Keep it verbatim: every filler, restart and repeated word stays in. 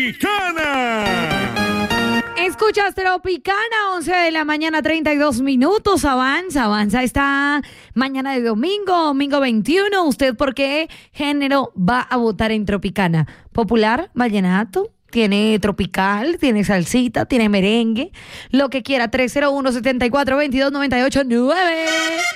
Tropicana. Escuchas Tropicana, once de la mañana, treinta y dos minutos. Avanza, avanza esta mañana de domingo, domingo veintiuno. ¿Usted por qué género va a votar en Tropicana? ¿Popular? ¿Vallenato? Tiene tropical, tiene salsita, tiene merengue, lo que quiera. Tres cero uno, siete cuatro, dos dos nueve ocho nueve.